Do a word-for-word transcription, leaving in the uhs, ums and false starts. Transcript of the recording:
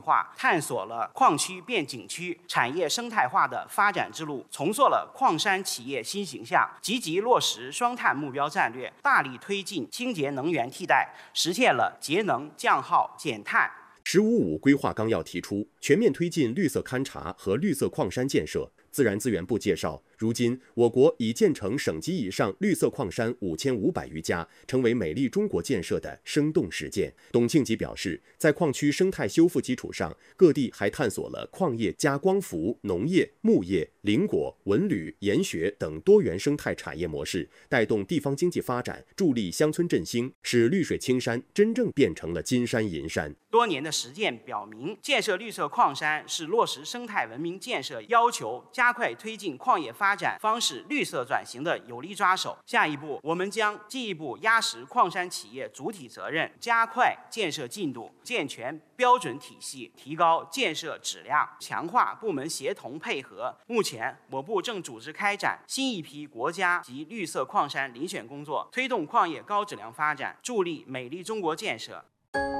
划，探索了矿区变景区、产业生态化的发展之路，重塑了矿山企业新形象，积极落实双碳目标战略，大力推进清洁能源替代，实现了节能降耗减碳。 十五五规划纲要提出，全面推进绿色勘察和绿色矿山建设。自然资源部介绍，如今我国已建成省级以上绿色矿山五千五百余家，成为美丽中国建设的生动实践。董庆吉表示，在矿区生态修复基础上，各地还探索了矿业加光伏、农业、牧业、林果、文旅、研学等多元生态产业模式，带动地方经济发展，助力乡村振兴，使绿水青山真正变成了金山银山。 多年的实践表明，建设绿色矿山是落实生态文明建设要求、加快推进矿业发展方式绿色转型的有力抓手。下一步，我们将进一步压实矿山企业主体责任，加快建设进度，健全标准体系，提高建设质量，强化部门协同配合。目前，我部正组织开展新一批国家级绿色矿山遴选工作，推动矿业高质量发展，助力美丽中国建设。